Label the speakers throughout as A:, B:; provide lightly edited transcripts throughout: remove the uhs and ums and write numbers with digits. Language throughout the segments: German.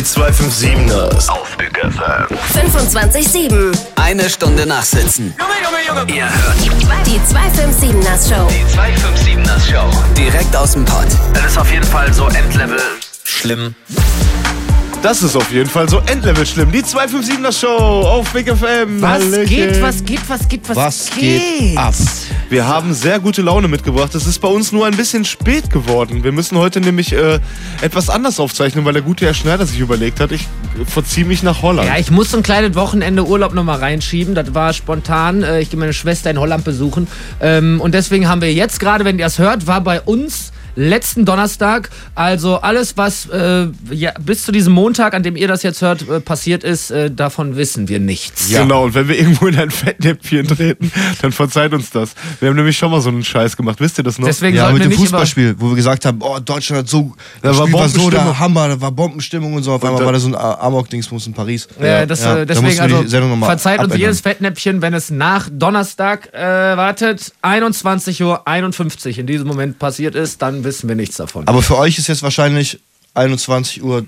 A: 257ers auf Big FM.
B: 25/7.
C: Eine Stunde nachsitzen.
A: Junge.
C: Ihr hört
B: Die 257ers Show.
C: die 257ers Show. Direkt aus dem Pott. Das ist auf jeden Fall so Endlevel schlimm.
D: Das ist auf jeden Fall so Endlevel schlimm. Die 257er Show auf Big FM.
E: Was
D: Hallöchen.
E: geht ab?
D: Wir haben sehr gute Laune mitgebracht. Es ist bei uns nur ein bisschen spät geworden. Wir müssen heute nämlich etwas anders aufzeichnen, weil der gute Herr Schneider sich überlegt hat, ich verziehe mich nach Holland.
E: Ja, ich muss so ein kleines Wochenende Urlaub nochmal reinschieben. Das war spontan. Ich gehe meine Schwester in Holland besuchen. Und deswegen haben wir jetzt gerade, wenn ihr es hört, war bei uns letzten Donnerstag. Also alles, was bis zu diesem Montag, an dem ihr das jetzt hört, passiert ist, davon wissen wir nichts.
D: Ja. Genau, und wenn wir irgendwo in ein Fettnäpfchen treten, dann verzeiht uns das. Wir haben nämlich schon mal so einen Scheiß gemacht. Wisst ihr das noch?
E: Deswegen
F: Ja,
E: sollten
F: mit
E: wir
F: dem
E: nicht
F: Fußballspiel, wo wir gesagt haben, oh, Deutschland hat so,
D: Da war
F: Spiel war so
D: Bombenstimmung.
F: der Hammer, da war Bombenstimmung und so. Auf einmal war da so ein Amok-Dingsbums in Paris.
E: Da
F: da mussten
E: deswegen
F: wir die
E: also
F: Sendung noch mal
E: verzeiht uns
F: abändern.
E: jedes Fettnäpfchen, wenn es nach Donnerstag 21:51 Uhr in diesem Moment passiert ist, dann wissen wir nichts davon.
F: Aber für euch ist jetzt wahrscheinlich 21:31 Uhr.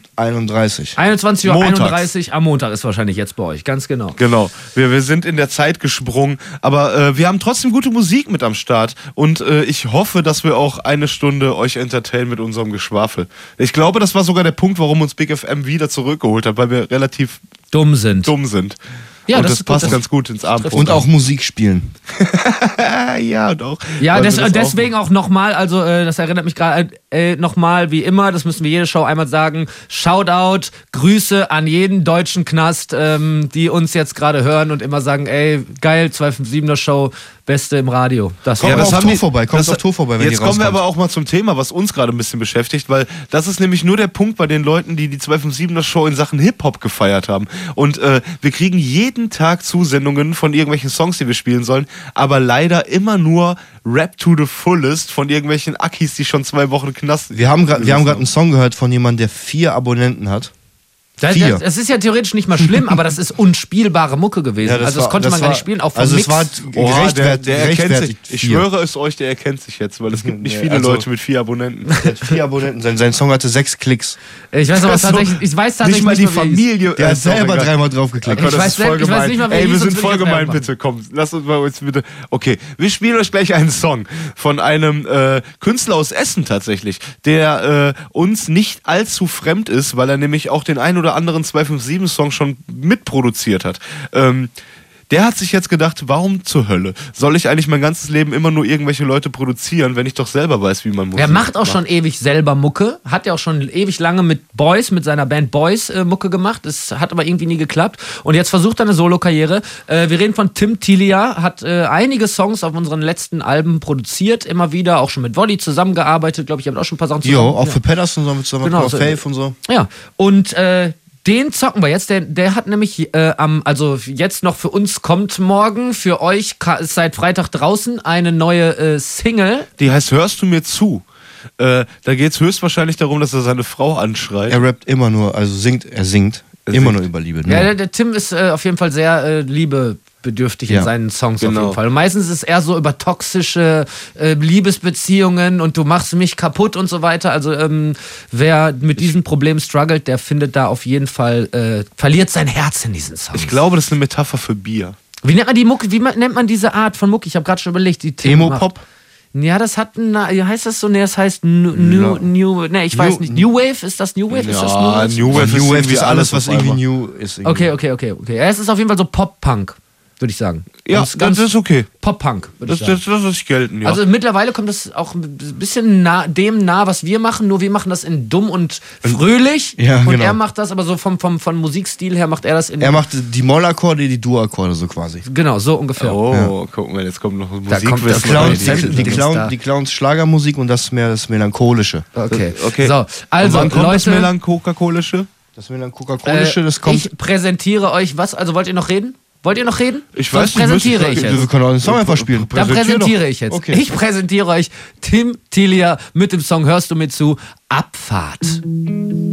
E: 21:31 Uhr am Montag ist wahrscheinlich jetzt bei euch, ganz genau.
D: Genau, wir sind in der Zeit gesprungen, aber wir haben trotzdem gute Musik mit am Start und ich hoffe, dass wir auch eine Stunde euch entertainen mit unserem Geschwafel. Ich glaube, das war sogar der Punkt, warum uns Big FM wieder zurückgeholt hat, weil wir relativ
E: Dumm sind.
D: dumm sind.
E: Ja,
D: und
E: das
D: das
E: ist gut,
D: passt
E: das
D: ganz gut ins Abendprogramm.
F: Und auch Musik spielen.
D: ja, und auch.
E: Ja,
D: weil wir das
E: deswegen auch nochmal, also das erinnert mich gerade nochmal, wie immer, das müssen wir jede Show einmal sagen, Shoutout, Grüße an jeden deutschen Knast, die uns jetzt gerade hören und immer sagen, ey, geil, 257er Show, Beste im Radio. Das
F: Kommt
D: das
F: auf
D: haben
F: Tour
D: die-
F: vorbei, kommt
D: das-
F: auf Tour vorbei, wenn
D: Jetzt
F: die
D: kommen wir
F: rauskommt.
D: aber auch mal zum Thema, was uns gerade ein bisschen beschäftigt, weil das ist nämlich nur der Punkt bei den Leuten, die 257er Show in Sachen Hip-Hop gefeiert haben. Und wir kriegen jeden Tag Zusendungen von irgendwelchen Songs, die wir spielen sollen, aber leider immer nur Rap to the Fullest von irgendwelchen Akis, die schon 2 Wochen Knast.
F: Wir haben gerade einen Song gehört von jemandem, der 4 Abonnenten hat.
E: Das ist ja theoretisch nicht mal schlimm, aber das ist unspielbare Mucke gewesen.
F: Ja, das
E: also das
F: war-
E: konnte
F: das
E: man gar
F: war-
E: nicht spielen, auch vom
F: also
E: Mix.
F: es war
D: Oha, der erkennt sich.
F: gerechtfertigt.
D: Ich
F: 4.
D: schwöre es euch, der erkennt sich jetzt, weil es gibt nicht viele
F: also-
D: Leute mit 4 Abonnenten.
F: Der hat 4 Abonnenten. Sein Song hatte 6 Klicks.
E: Ich weiß aber tatsächlich, ich weiß tatsächlich
D: nicht mal die
E: wie er hieß.
D: Familie.
F: Der hat
D: ist doch
F: selber
D: egal.
F: 3-mal draufgeklickt.
D: Oh Gott,
E: Ich
D: das
E: weiß
D: ist voll
E: nicht- ich weiß
D: gemein.
E: nicht mal, wer
D: Ey, wir
E: hieß,
D: sind
E: sonst
D: voll
E: will ich
D: gemein,
E: das
D: bitte. Komm, lasst uns mal jetzt bitte. Okay, wir spielen euch gleich einen Song von einem Künstler aus Essen tatsächlich, der uns nicht allzu fremd ist, weil er nämlich auch den ein oder anderen 257-Song schon mitproduziert hat. Der hat sich jetzt gedacht, warum zur Hölle soll ich eigentlich mein ganzes Leben immer nur irgendwelche Leute produzieren, wenn ich doch selber weiß, wie man Musik
E: Er macht auch schon ewig selber Mucke, hat ja auch schon ewig lange mit seiner Band Boys Mucke gemacht, das hat aber irgendwie nie geklappt und jetzt versucht er eine Solo-Karriere. Wir reden von Tim Tilia, hat einige Songs auf unseren letzten Alben produziert, immer wieder, auch schon mit Wolli zusammengearbeitet, glaube ich, habe auch schon ein paar Sachen zusammen.
F: Jo, auch für Pedders und so, mit zusammen
E: Genau,
F: mit
E: so-
F: Faith und so.
E: Ja, und den zocken wir jetzt. Der hat nämlich also jetzt noch für uns kommt morgen, für euch ist seit Freitag draußen eine neue Single.
D: Die heißt Hörst du mir zu? Da geht es höchstwahrscheinlich darum, dass er seine Frau anschreit.
F: Er rappt immer nur, also er singt immer nur über Liebe.
E: Ja,
F: Nur.
E: der Tim ist auf jeden Fall sehr liebebedürftig in
F: Ja.
E: seinen Songs auf
D: Genau.
E: jeden Fall. Und meistens ist es eher so über toxische Liebesbeziehungen und du machst mich kaputt und so weiter. Also wer mit diesem Problem struggelt, der findet da auf jeden Fall, verliert sein Herz in diesen Songs.
D: Ich glaube, das ist eine Metapher für Bier.
E: Wie nennt man die Mucke? Nennt man diese Art von Mucke? Ich habe gerade schon überlegt. Die Tim macht.
F: Emo-Pop?
E: Ja, das hat heißt das so? Nee, das heißt ich weiß nicht. New Wave? Ist das New Wave? Ist das
D: Ja, New Wave
F: New Wave
D: irgendwie
F: ist alles, was
D: auf
F: irgendwie
D: einmal.
F: new ist. Irgendwie.
E: Okay. Ja, es ist auf jeden Fall so Pop-Punk, würde ich sagen.
D: Ja, das ist okay.
E: Pop-Punk, würde ich
D: Das
E: sagen.
D: lasse ich gelten, ja.
E: Also mittlerweile kommt das auch ein bisschen dem nah, was wir machen, nur wir machen das in dumm und fröhlich.
F: Ja,
E: und
F: genau.
E: er macht das aber so vom Musikstil her, macht er das in...
F: Er macht die Mollakkorde, die Dur-Akkorde so quasi.
E: Genau, so ungefähr.
D: oh, guck mal, jetzt kommt noch
E: kommt
D: Musikwissen.
E: das
D: rein.
E: Clown-
F: Die Clowns Schlagermusik und das mehr das Melancholische.
E: Okay.
D: Okay.
E: So, also
D: Und wann kommt das
E: Leute,
D: Melancholische?
F: Das Melancholische, das kommt...
E: ich präsentiere euch was, also wollt ihr noch reden?
D: Ich
E: Sonst
D: weiß nicht,
E: präsentiere
D: müsste
E: ich
D: ich-
E: jetzt.
F: Wir können auch den Song einfach spielen.
E: Dann präsentiere ich jetzt.
F: Okay.
E: Ich präsentiere euch Tim Tilia mit dem Song Hörst du mir zu? Abfahrt.